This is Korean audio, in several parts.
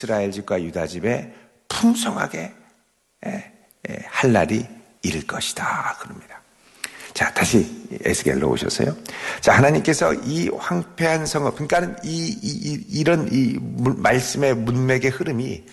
이스라엘 집과 유다 집에 풍성하게 할 날이 이를 것이다 그럽니다. 자, 다시 에스겔로 오셨어요. 자, 하나님께서 이 황폐한 성읍, 그러니까는 이런 말씀의 문맥의 흐름이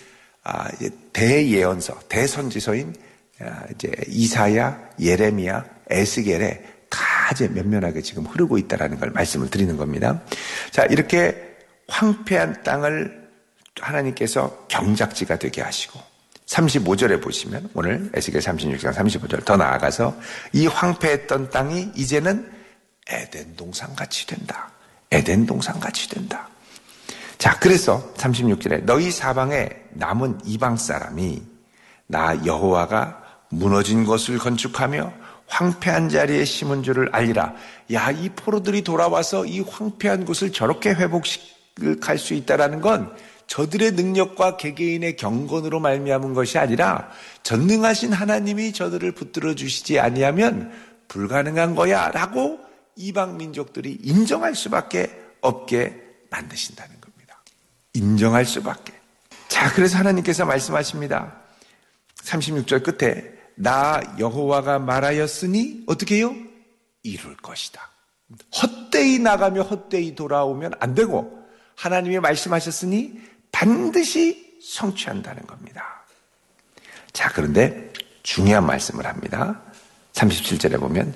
대예언서, 대선지서인 이제 이사야, 예레미야, 에스겔에 다 이제 면면하게 지금 흐르고 있다라는 걸 말씀을 드리는 겁니다. 자, 이렇게 황폐한 땅을 하나님께서 경작지가 되게 하시고 35절에 보시면 오늘 에스겔 36장 35절 더 나아가서 이 황폐했던 땅이 이제는 에덴 동산같이 된다. 에덴 동산같이 된다. 자, 그래서 36절에 너희 사방에 남은 이방 사람이 나 여호와가 무너진 것을 건축하며 황폐한 자리에 심은 줄을 알리라. 야, 이 포로들이 돌아와서 이 황폐한 곳을 저렇게 회복할 수 있다라는 건 저들의 능력과 개개인의 경건으로 말미암은 것이 아니라 전능하신 하나님이 저들을 붙들어 주시지 아니하면 불가능한 거야 라고 이방 민족들이 인정할 수밖에 없게 만드신다는 겁니다. 인정할 수밖에. 자, 그래서 하나님께서 말씀하십니다. 36절 끝에 나 여호와가 말하였으니 어떻게 해요? 이룰 것이다. 헛되이 나가며 헛되이 돌아오면 안 되고 하나님이 말씀하셨으니 반드시 성취한다는 겁니다. 자, 그런데 중요한 말씀을 합니다. 37절에 보면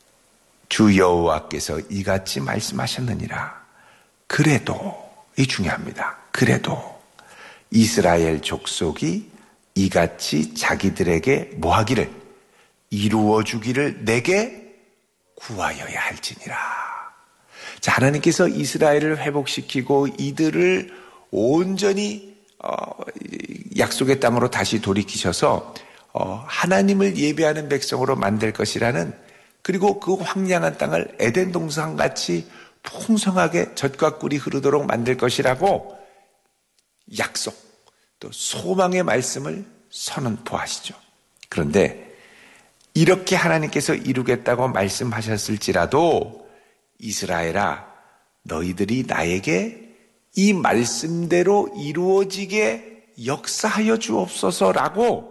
주 여호와께서 이같이 말씀하셨느니라. 그래도, 이 중요합니다. 그래도 이스라엘 족속이 이같이 자기들에게 뭐하기를 이루어주기를 내게 구하여야 할지니라. 자, 하나님께서 이스라엘을 회복시키고 이들을 온전히 약속의 땅으로 다시 돌이키셔서 하나님을 예배하는 백성으로 만들 것이라는, 그리고 그 황량한 땅을 에덴 동산같이 풍성하게 젖과 꿀이 흐르도록 만들 것이라고 약속, 또 소망의 말씀을 선언포하시죠. 그런데 이렇게 하나님께서 이루겠다고 말씀하셨을지라도 이스라엘아, 너희들이 나에게 이 말씀대로 이루어지게 역사하여 주옵소서라고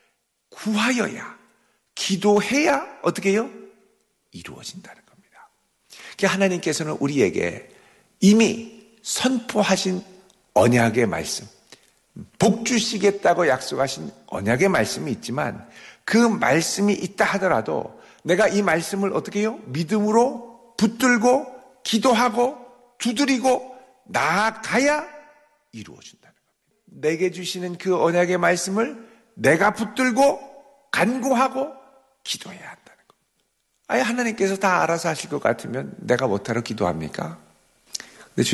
구하여야, 기도해야 어떻게 해요? 이루어진다는 겁니다. 그러니까 하나님께서는 우리에게 이미 선포하신 언약의 말씀, 복 주시겠다고 약속하신 언약의 말씀이 있지만 그 말씀이 있다 하더라도 내가 이 말씀을 어떻게 해요? 믿음으로 붙들고 기도하고 두드리고 나아가야 이루어진다는 겁니다. 내게 주시는 그 언약의 말씀을 내가 붙들고 간구하고 기도해야 한다는 겁니다. 아예 하나님께서 다 알아서 하실 것 같으면 내가 못하러 기도합니까? 근데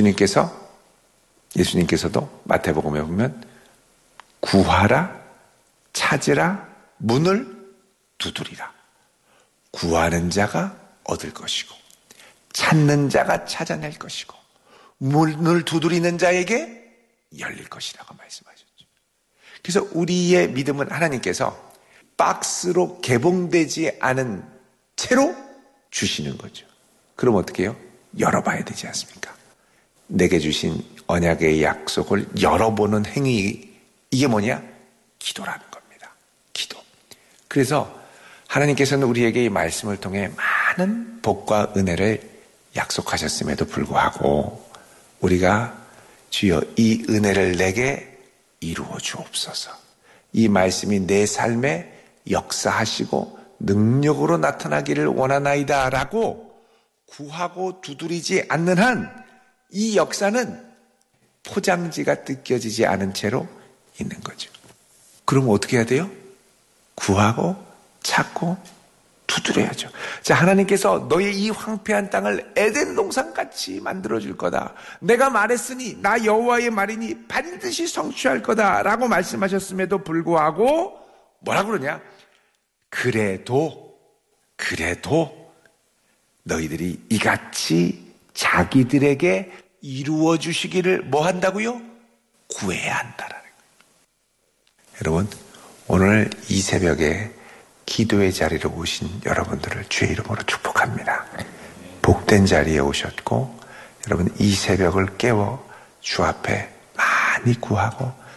예수님께서도 마태복음에 보면 구하라, 찾으라, 문을 두드리라. 구하는 자가 얻을 것이고 찾는 자가 찾아낼 것이고 문을 두드리는 자에게 열릴 것이라고 말씀하셨죠. 그래서 우리의 믿음은 하나님께서 박스로 개봉되지 않은 채로 주시는 거죠. 그럼 어떻게 해요? 열어봐야 되지 않습니까? 내게 주신 언약의 약속을 열어보는 행위, 이게 뭐냐? 기도라는 겁니다. 기도. 그래서 하나님께서는 우리에게 이 말씀을 통해 많은 복과 은혜를 약속하셨음에도 불구하고 우리가 주여 이 은혜를 내게 이루어 주옵소서, 이 말씀이 내 삶에 역사하시고 능력으로 나타나기를 원하나이다 라고 구하고 두드리지 않는 한 이 역사는 포장지가 뜯겨지지 않은 채로 있는 거죠. 그럼 어떻게 해야 돼요? 구하고 찾고 두드려야죠. 자, 하나님께서 너의 이 황폐한 땅을 에덴 동산같이 만들어줄 거다. 내가 말했으니 나 여호와의 말이니 반드시 성취할 거다 라고 말씀하셨음에도 불구하고 뭐라 그러냐? 그래도 너희들이 이같이 자기들에게 이루어 주시기를 뭐 한다고요? 구해야 한다라는 거예요. 여러분, 오늘 이 새벽에 기도의 자리로 오신 여러분들을 주의 이름으로 축복합니다. 복된 자리에 오셨고 여러분 이 새벽을 깨워 주 앞에 많이 구하고